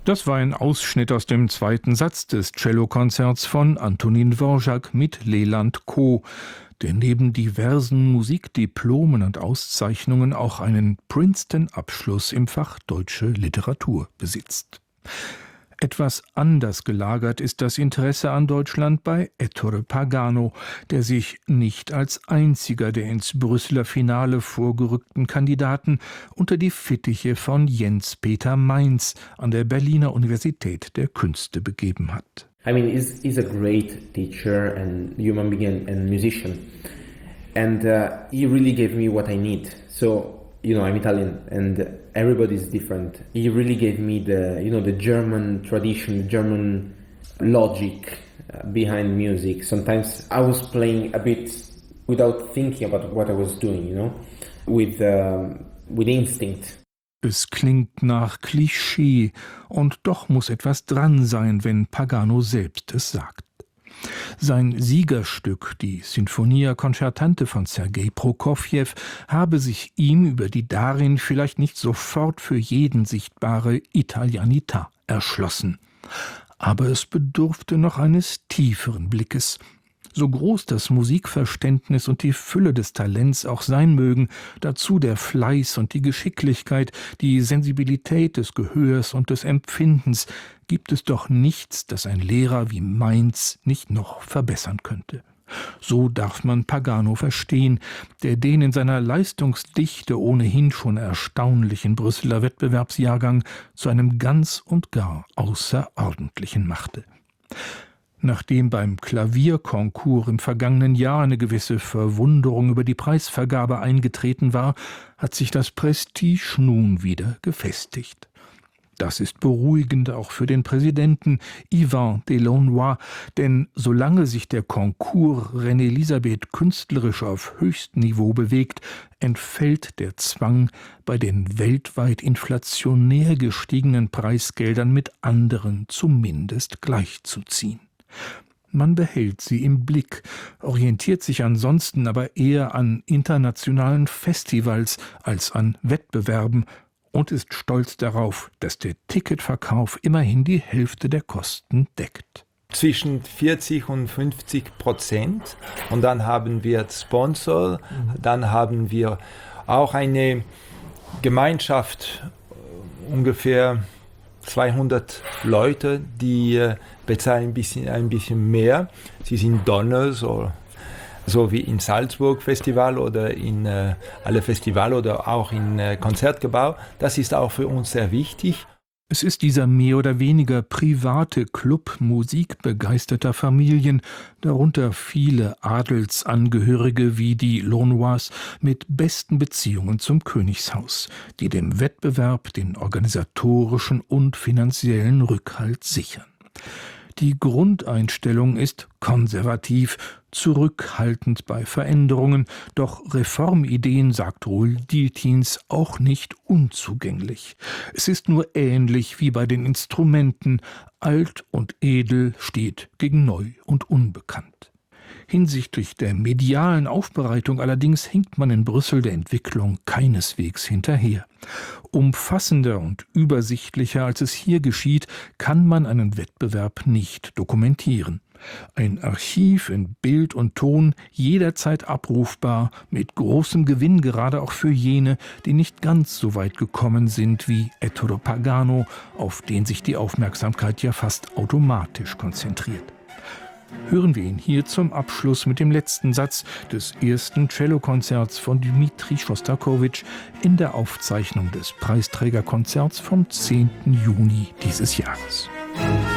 Das war ein Ausschnitt aus dem zweiten Satz des Cellokonzerts von Antonín Dvořák mit Leland Ko, der neben diversen Musikdiplomen und Auszeichnungen auch einen Princeton-Abschluss im Fach Deutsche Literatur besitzt. Etwas anders gelagert ist das Interesse an Deutschland bei Ettore Pagano, der sich nicht als einziger der ins Brüsseler Finale vorgerückten Kandidaten unter die Fittiche von Jens Peter Mainz an der Berliner Universität der Künste begeben hat. I mean, he's a great teacher and human being and musician, and he really gave me what I need. So, I'm Italian, and everybody is different. He really gave me the German tradition, the German logic behind music. Sometimes I was playing a bit without thinking about what I was doing, with instinct. Es klingt nach Klischee, und doch muss etwas dran sein, wenn Pagano selbst es sagt. Sein Siegerstück, die Sinfonia Concertante von Sergei Prokofjew, habe sich ihm über die darin vielleicht nicht sofort für jeden sichtbare Italianità erschlossen. Aber es bedurfte noch eines tieferen Blickes. So groß das Musikverständnis und die Fülle des Talents auch sein mögen, dazu der Fleiß und die Geschicklichkeit, die Sensibilität des Gehörs und des Empfindens, gibt es doch nichts, das ein Lehrer wie Mainz nicht noch verbessern könnte. So darf man Pagano verstehen, der den in seiner Leistungsdichte ohnehin schon erstaunlichen Brüsseler Wettbewerbsjahrgang zu einem ganz und gar Außerordentlichen machte. Nachdem beim Klavierkonkurs im vergangenen Jahr eine gewisse Verwunderung über die Preisvergabe eingetreten war, hat sich das Prestige nun wieder gefestigt. Das ist beruhigend auch für den Präsidenten Yvan Delannoy, denn solange sich der Konkurs René-Elisabeth künstlerisch auf höchstem Niveau bewegt, entfällt der Zwang, bei den weltweit inflationär gestiegenen Preisgeldern mit anderen zumindest gleichzuziehen. Man behält sie im Blick, orientiert sich ansonsten aber eher an internationalen Festivals als an Wettbewerben und ist stolz darauf, dass der Ticketverkauf immerhin die Hälfte der Kosten deckt. Zwischen 40% und 50%. Und dann haben wir Sponsor, dann haben wir auch eine Gemeinschaft, ungefähr 200 Leute, die bezahlen ein bisschen mehr. Sie sind Donner, so wie in Salzburg Festival oder in alle Festival oder auch in Konzertgebäude. Das ist auch für uns sehr wichtig. Es ist dieser mehr oder weniger private Club musikbegeisterter Familien, darunter viele Adelsangehörige wie die Launois mit besten Beziehungen zum Königshaus, die dem Wettbewerb den organisatorischen und finanziellen Rückhalt sichern. Die Grundeinstellung ist konservativ, zurückhaltend bei Veränderungen, doch Reformideen, sagt Roel Dieltjens, auch nicht unzugänglich. Es ist nur ähnlich wie bei den Instrumenten, alt und edel steht gegen neu und unbekannt. Hinsichtlich der medialen Aufbereitung allerdings hinkt man in Brüssel der Entwicklung keineswegs hinterher. Umfassender und übersichtlicher als es hier geschieht, kann man einen Wettbewerb nicht dokumentieren. Ein Archiv in Bild und Ton, jederzeit abrufbar, mit großem Gewinn gerade auch für jene, die nicht ganz so weit gekommen sind wie Ettore Pagano, auf den sich die Aufmerksamkeit ja fast automatisch konzentriert. Hören wir ihn hier zum Abschluss mit dem letzten Satz des ersten Cellokonzerts von Dmitri Schostakowitsch in der Aufzeichnung des Preisträgerkonzerts vom 10. Juni dieses Jahres.